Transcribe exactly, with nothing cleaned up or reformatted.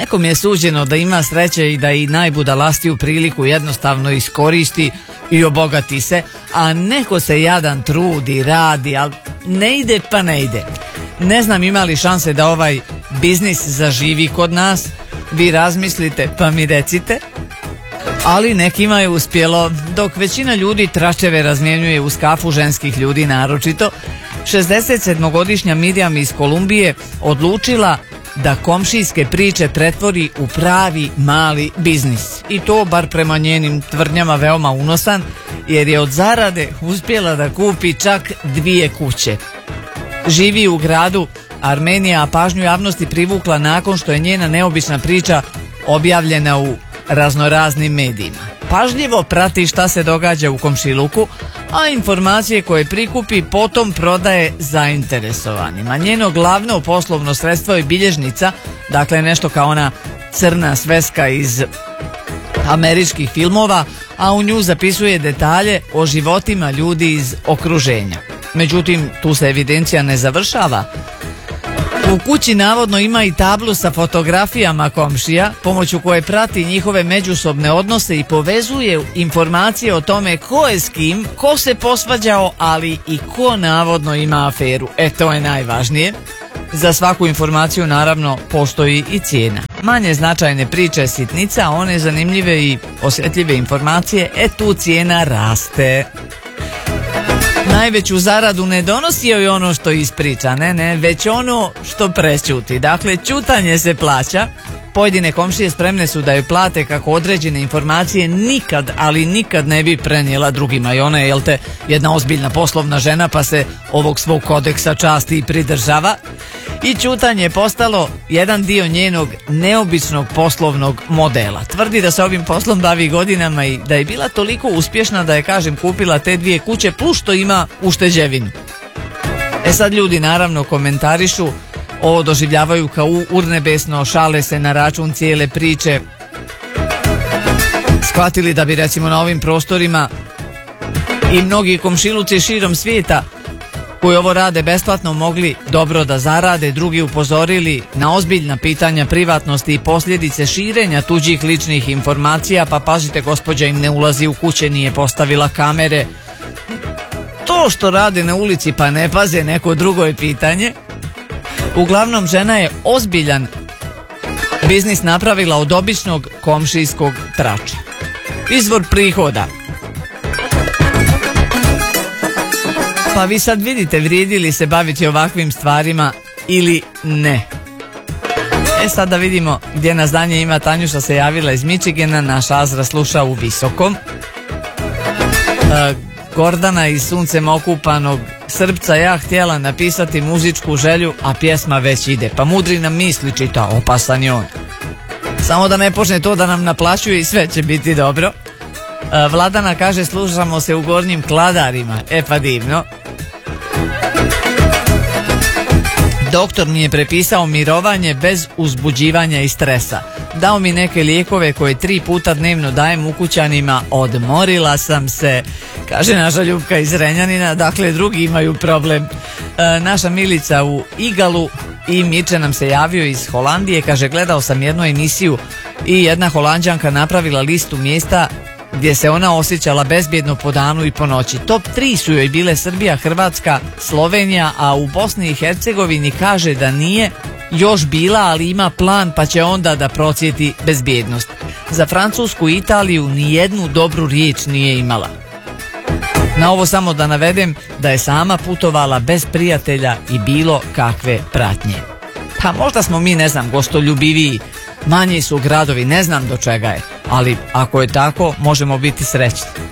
Nekom je suđeno da ima sreće i da i najbudalastiju priliku jednostavno iskoristi i obogati se, a neko se jadan trudi, radi, ali ne ide pa ne ide. Ne znam ima li šanse da ovaj biznis zaživi kod nas, vi razmislite pa mi recite. Ali nekima je uspjelo, dok većina ljudi tračeve razmjenjuje uz kafu ženskih ljudi naročito, šezdesetsedmogodišnja Mirjam iz Kolumbije odlučila da komšijske priče pretvori u pravi mali biznis. I to bar prema njenim tvrdnjama veoma unosan, jer je od zarade uspjela da kupi čak dvije kuće. Živi u gradu Armenija, a pažnju javnosti privukla nakon što je njena neobična priča objavljena u raznoraznim medijima. Pažljivo prati šta se događa u komšiluku, a informacije koje prikupi potom prodaje zainteresovanima. Njeno glavno poslovno sredstvo je bilježnica, dakle nešto kao ona crna sveska iz američkih filmova, a u nju zapisuje detalje o životima ljudi iz okruženja. Međutim, tu se evidencija ne završava. U kući navodno ima i tablu sa fotografijama komšija, pomoću koje prati njihove međusobne odnose i povezuje informacije o tome ko je s kim, ko se posvađao, ali i ko navodno ima aferu. E, to je najvažnije. Za svaku informaciju naravno postoji i cijena. Manje značajne priče sitnica, a one zanimljive i osjetljive informacije, e tu cijena raste. Najveću zaradu ne donosi joj ono što ispriča, ne, ne, već ono što prešuti. Dakle, ćutanje se plaća. Pojedine komšije spremne su da joj plate kako određene informacije nikad, ali nikad ne bi prenijela drugima. I ona je, jel te, jedna ozbiljna poslovna žena, pa se ovog svog kodeksa časti i pridržava. I ćutanje je postalo jedan dio njenog neobičnog poslovnog modela. Tvrdi da se ovim poslom bavi godinama i da je bila toliko uspješna da je, kažem, kupila te dvije kuće plus što ima ušteđevinu. E sad ljudi naravno komentarišu, ovo doživljavaju kao urnebesno, šale se na račun cijele priče. Shvatili da bi recimo na ovim prostorima i mnogi komšiluci širom svijeta koji ovo rade besplatno mogli dobro da zarade, drugi upozorili na ozbiljna pitanja privatnosti i posljedice širenja tuđih ličnih informacija, pa pazite, gospođa im ne ulazi u kuće, nije postavila kamere. To što rade na ulici pa ne paze, neko drugo je pitanje. Uglavnom, žena je ozbiljan biznis napravila od običnog komšijskog trača. Izvor prihoda. Pa vi sad vidite, vrijedi li se baviti ovakvim stvarima ili ne. E sad da vidimo gdje nas danje ima. Tanjuša se javila iz Michigana, naš Azra sluša u Visokom. E, Gordana iz Suncem okupanog Srpca, ja htjela napisati muzičku želju, a pjesma već ide. Pa mudri nam misli čita, opasan je on. Samo da ne počne to da nam naplaćuje i sve će biti dobro. E, Vladana kaže, slušamo se u Gornjim Kladarima. E pa divno. Doktor mi je prepisao mirovanje bez uzbuđivanja i stresa. Dao mi neke lijekove koje tri puta dnevno dajem ukućanima. Odmorila sam se, kaže naša Ljupka iz Renjanina. Dakle, drugi imaju problem. E, naša Milica u Igalu i Miče nam se javio iz Holandije. Kaže, gledao sam jednu emisiju i jedna Holanđanka napravila listu mjesta gdje se ona osjećala bezbjedno po danu i po noći. Top tri su joj bile Srbija, Hrvatska, Slovenija, a u Bosni i Hercegovini kaže da nije još bila, ali ima plan pa će onda da procjeti bezbjednost. Za Francusku i Italiju nijednu dobru riječ nije imala. Na ovo samo da navedem da je sama putovala bez prijatelja i bilo kakve pratnje. Pa možda smo mi, ne znam, gostoljubiviji, manji su gradovi, ne znam do čega je, ali ako je tako možemo biti srećni.